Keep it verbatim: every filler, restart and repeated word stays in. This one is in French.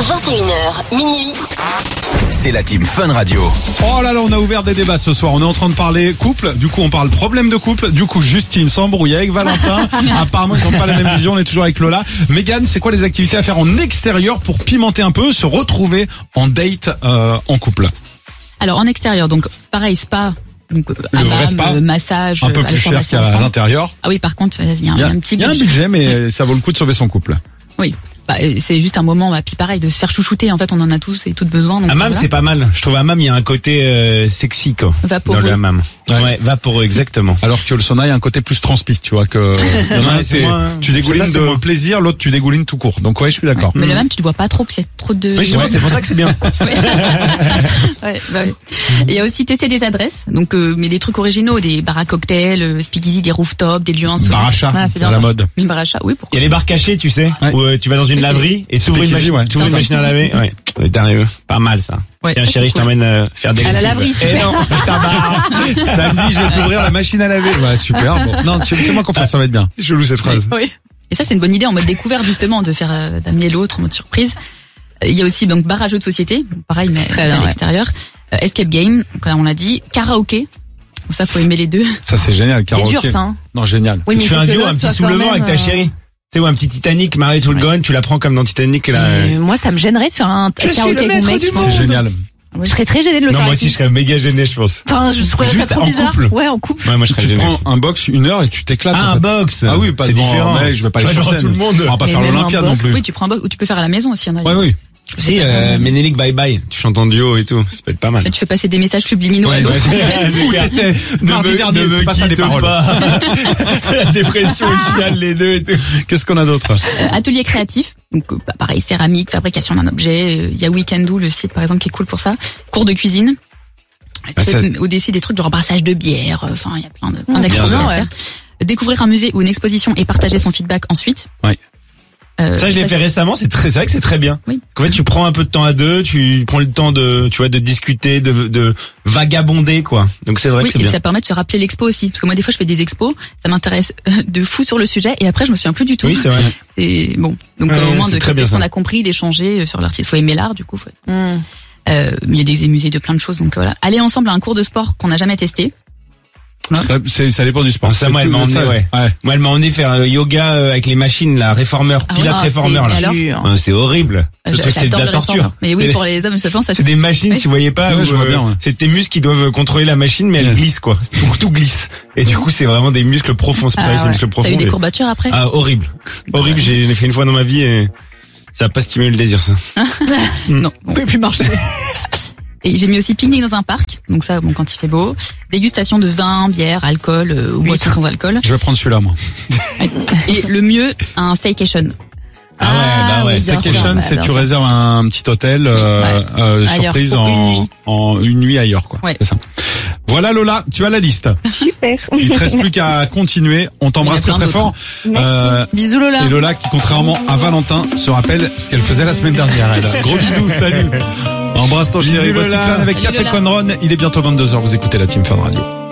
vingt et une heures, minuit. C'est la team Fun Radio. Oh là là, on a ouvert des débats ce soir. On est en train de parler couple. Du coup, on parle problème de couple. Du coup, Justine s'embrouille avec Valentin. Apparemment, ils n'ont pas la même vision. On est toujours avec Lola. Mégane, c'est quoi les activités à faire en extérieur pour pimenter un peu, se retrouver en date euh, en couple? Alors, en extérieur, donc pareil, spa. Donc, le hammam, vrai spa, massage, un peu plus cher qu'à l'intérieur. Ah oui, par contre, il y a un, Il y a un petit il y a un budget, mais ça vaut le coup de sauver son couple. Oui. Bah, c'est juste un moment, bah, puis pareil, de se faire chouchouter. En fait, on en a tous et toutes besoin. Donc hammam, voilà. c'est pas mal. Je trouve hammam, il y a un côté euh, sexy, quoi. Vaporeux. Dans le hammam. Ouais. Ouais, vaporeux, exactement. Alors que le sauna, il y a un côté plus transpi, tu vois, que il y en a un, Ouais, c'est c'est- moins- tu dégoulines c'est de moins. plaisir, l'autre tu dégoulines tout court. Donc ouais, je suis d'accord. Mais le même, tu ne vois pas trop, parce qu'il y a trop de... Oui, justement, c'est pour ça que c'est bien. Ouais. Ouais, bah oui. Il y a aussi tester des adresses, donc euh, mais des trucs originaux, des bars à cocktails, euh, speakeasy, des rooftops, des lieux insolites. Baracha, Voilà, c'est bien à la ça. mode. Une baracha, oui. Pour... Il y a les bars cachés, tu sais, Ouais. où euh, tu vas dans une Oui, c'est- laverie et tu ouvres une, Speakeasy, machine, ouais. tu ouvres une Ça, machine à c'est laver. Ouais. Ouais, t'arrives. Pas mal, ça. Ouais, Tiens, ça, chérie, je c'est cool. t'emmène euh, faire des À la lessives. laverie, Eh super. non, c'est ta barre. Samedi, je vais t'ouvrir la machine à laver. Ouais, super. Bon, non, tu fais-moi confiance, ça va être bien. Je loue cette phrase. Oui. Et ça, c'est une bonne idée en mode découverte, justement, de faire euh, d'amener l'autre en mode surprise. Euh, Il y a aussi donc bar à jeux de société, pareil, mais Très à bien, ouais. l'extérieur. Euh, escape game, donc là, on l'a dit. Karaoké. Donc ça, faut aimer les deux. Ça c'est génial, C'est karaoké. dur, ça. Hein. Non, génial. Oui, mais Tu il fais faut un que duo, l'autre un petit soit sous quand le vent même, avec ta euh, chérie. Tu sais, ou un petit Titanic, Marie tout le Gone, tu la prends comme dans Titanic, là. euh, Moi, ça me gênerait de faire un Je suis karaoké le avec mon maître mec. du je pense. C'est génial. Je serais très gênée de le Non, faire. moi avec aussi, je serais méga gêné, je pense. Enfin, je trouverais Juste ça trop en bizarre. couple. Ouais, en couple. Ouais, moi, je serais Tu gêné. prends aussi. un box une heure et tu t'éclates. Ah, en un fait. box. Ah oui, pas c'est devant différent. un mec, je vais pas aller Tu sur vas devant scène. tout le monde. On va pas Et faire même un l'Olympia non box. plus. Oui, tu prends un box ou tu peux faire à la maison aussi. Il y en a. Ouais, oui. Si, euh, Ménélique Bye Bye, tu chantes en duo et tout, ça peut être pas mal. Là, tu fais passer des messages subliminaux à Ouais, l'autre. ouais. Mardi dernier, ne me c'est pas ça les quitte paroles. pas. La dépression, ils chialent les deux et tout. Qu'est-ce qu'on a d'autre? Euh, atelier créatif, donc euh, bah, pareil, céramique, fabrication d'un objet. euh, Il y a Weekendoo, le site par exemple, qui est cool pour ça. Cours de cuisine. Ah, ça- Au-dessus des trucs genre brassage de bière. euh, Enfin, il y a plein de plein Mmh, d'activités bien, à ouais. faire. Découvrir un musée ou une exposition et partager son feedback ensuite. Ouais. Euh, Ça, je l'ai fait récemment, c'est très, c'est vrai que c'est très bien. Oui. En fait, tu prends un peu de temps à deux, tu prends le temps de, tu vois, de discuter, de, de vagabonder, quoi. Donc c'est vrai Oui, que c'est et bien. ça permet de se rappeler l'expo aussi. Parce que moi, des fois, je fais des expos, ça m'intéresse euh, de fou sur le sujet, et après, je me souviens plus du tout. Oui, c'est vrai. C'est bon. Donc, Ouais, euh, au moins, c'est de très bien, capter ce qu'on ça. a compris, d'échanger euh, sur l'artiste. Faut aimer l'art, du coup. Faut... Mmh. Euh, mais il y a des musées de plein de choses, donc euh, voilà. Aller ensemble à un cours de sport qu'on n'a jamais testé. Euh, c'est- Ça dépend du sport. Ça, C'est moi, elle tout- m'a emmené, ça, ouais. Moi, elle m'a emmené faire euh, yoga euh, avec les machines, là, réformeur, Ah pilates ouais, ah, réformeur, c'est là. dur. Ouais, c'est horrible. Euh, Le truc, c'est de j'adore la le torture. réformeur. Mais oui, C'est- pour les hommes, je pense, ça C'est des machines, Oui. tu voyais pas, Ouais, où, je vois euh, bien, ouais. c'est tes muscles qui doivent contrôler la machine, mais elle Ouais. glisse, quoi. Tout, tout glisse. Et du coup, c'est vraiment des muscles profonds. C'est pour ça que Ah, c'est ouais. des muscles T'as profonds. eu des et- courbatures après? Ah, horrible. Horrible, j'ai je l'ai fait une fois dans ma vie et ça a pas stimulé le désir, ça. Non. Bon. peut plus marcher. Et j'ai mis aussi pique-nique dans un parc. Donc ça, bon, quand il fait beau. Dégustation de vin, bière, alcool, euh, ou boissons sans alcool. Je vais prendre celui-là, moi. Et le mieux, un staycation. Ah ouais, bah ouais. oui, bien sûr, Staycation, bah, c'est bien tu sûr. réserves un petit hôtel euh, Ouais. euh, Ailleurs, surprise pour une en, nuit. en une nuit ailleurs, quoi. Ouais. C'est ça. Voilà Lola, tu as la liste. Super. Il te reste plus qu'à continuer. On t'embrasse Il y très a plein très fort. Euh, Bisous Lola. et Lola qui, contrairement à Valentin, se rappelle ce qu'elle faisait la semaine dernière. Elle. Gros bisous, salut. Embrasse ton Bisous, chéri. Voici Lola. Plan avec Salut, Café Lola. Conron. Il est bientôt vingt-deux heures. Vous écoutez la Team Fun Radio.